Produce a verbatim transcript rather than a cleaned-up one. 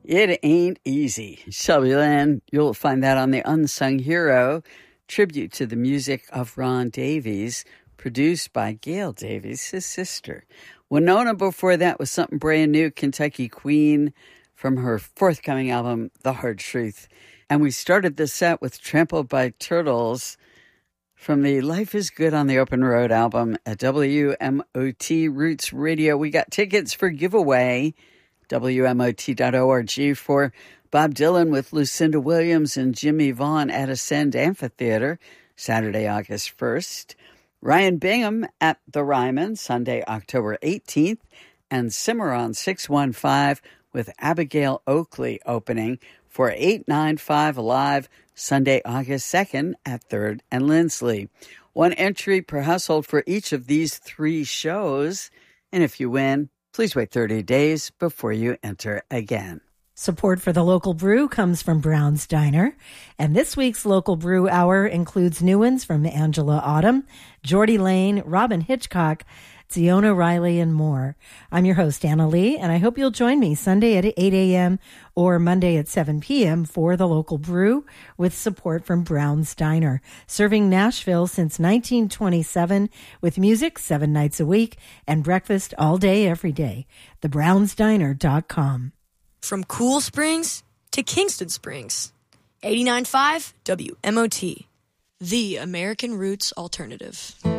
It Ain't Easy. Shelby Lynn, you'll find that on the Unsung Hero, tribute to the music of Ron Davies, produced by Gail Davies, his sister. Winona before that was something brand new, Kentucky Queen, from her forthcoming album, The Hard Truth. And we started the set with Trampled by Turtles from the Life is Good on the Open Road album at W M O T Roots Radio. We got tickets for giveaway, W M O T dot org, for Bob Dylan with Lucinda Williams and Jimmy Vaughn at Ascend Amphitheater, Saturday, August first. Ryan Bingham at the Ryman, Sunday, October eighteenth. And Cimarron six one five with Abigail Oakley opening for eight ninety-five Live, Sunday, August second at third and Lindsley. One entry per household for each of these three shows. And if you win, please wait thirty days before you enter again. Support for the Local Brew comes from Brown's Diner. And this week's Local Brew Hour includes new ones from Angela Autumn, Geordie Lane, Robin Hitchcock, Ziona Riley, and more. I'm your host, Anna Lee, and I hope you'll join me Sunday at eight a.m. or Monday at seven p.m. for the Local Brew with support from Brown's Diner, serving Nashville since nineteen twenty-seven with music seven nights a week and breakfast all day, every day. the browns diner dot com. From Cool Springs to Kingston Springs, eighty-nine point five W M O T, the American Roots Alternative.